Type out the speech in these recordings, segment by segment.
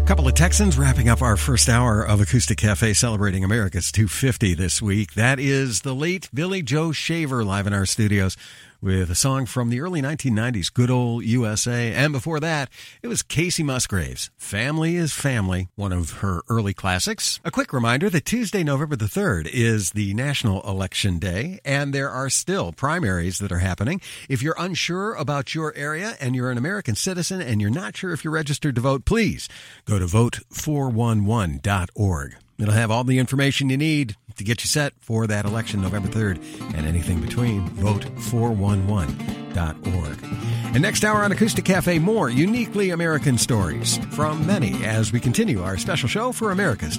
Couple of Texans wrapping up our first hour of Acoustic Cafe celebrating America's 250 this week. That is the late Billy Joe Shaver live in our studios with a song from the early 1990s, Good Old USA. And before that, it was Casey Musgraves, Family is Family, one of her early classics. A quick reminder that Tuesday, November the 3rd is the National Election Day, and there are still primaries that are happening. If you're unsure about your area and you're an American citizen and you're not sure if you're registered to vote, please go to vote411.org. It'll have all the information you need to get you set for that election November 3rd and anything between. Vote411.org. And next hour on Acoustic Cafe, more uniquely American stories from many as we continue our special show for America's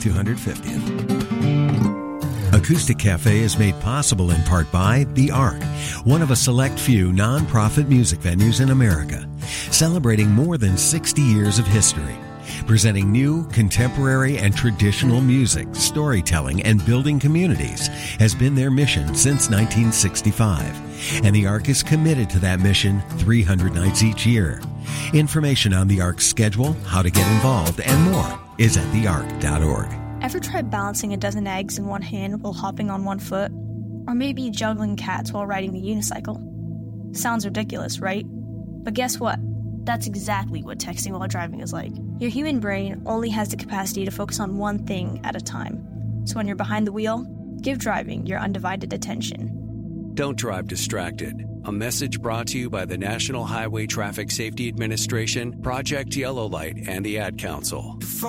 250th. Acoustic Cafe is made possible in part by The Ark, one of a select few nonprofit music venues in America, celebrating more than 60 years of history. Presenting new, contemporary, and traditional music, storytelling, and building communities has been their mission since 1965. And the Ark is committed to that mission 300 nights each year. Information on the Ark's schedule, how to get involved, and more is at theark.org. Ever tried balancing a dozen eggs in one hand while hopping on one foot? Or maybe juggling cats while riding the unicycle? Sounds ridiculous, right? But guess what? That's exactly what texting while driving is like. Your human brain only has the capacity to focus on one thing at a time. So when you're behind the wheel, give driving your undivided attention. Don't drive distracted. A message brought to you by the National Highway Traffic Safety Administration, Project Yellow Light, and the Ad Council.